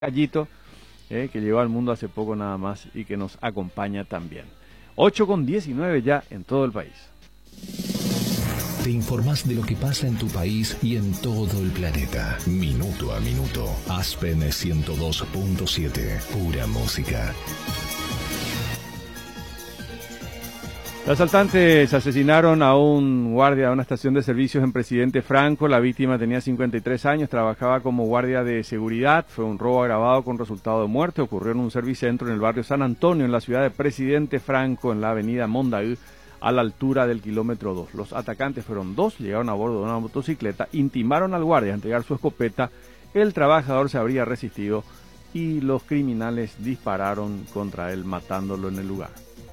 Gallito, que llegó al mundo hace poco nada más y que nos acompaña también. 8:19 ya en todo el país. Te informás de lo que pasa en tu país y en todo el planeta. Minuto a minuto. Aspen 102.7. Pura música. Los asaltantes asesinaron a un guardia de una estación de servicios en Presidente Franco. La víctima tenía 53 años, trabajaba como guardia de seguridad. Fue un robo agravado con resultado de muerte. Ocurrió en un servicentro en el barrio San Antonio, en la ciudad de Presidente Franco, en la avenida Mondaú, a la altura del kilómetro 2. Los atacantes fueron dos, llegaron a bordo de una motocicleta, intimaron al guardia a entregar su escopeta. El trabajador se habría resistido y los criminales dispararon contra él, matándolo en el lugar.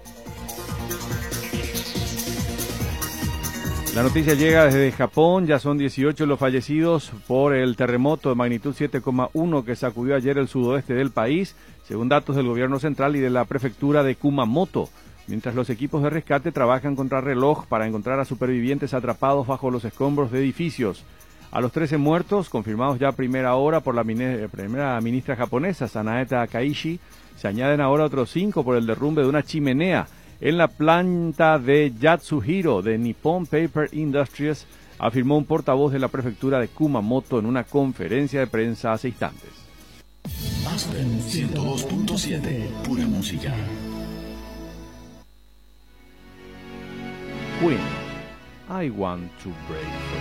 La noticia llega desde Japón, ya son 18 los fallecidos por el terremoto de magnitud 7,1 que sacudió ayer el sudoeste del país, según datos del gobierno central y de la prefectura de Kumamoto, mientras los equipos de rescate trabajan contra reloj para encontrar a supervivientes atrapados bajo los escombros de edificios. A los 13 muertos, confirmados ya a primera hora por la primera ministra japonesa, Sanae Takaichi, se añaden ahora otros 5 por el derrumbe de una chimenea en la planta de Yatsuhiro de Nippon Paper Industries, afirmó un portavoz de la prefectura de Kumamoto en una conferencia de prensa hace instantes. Aspen 102.7, pura música. Queen, I want to break free.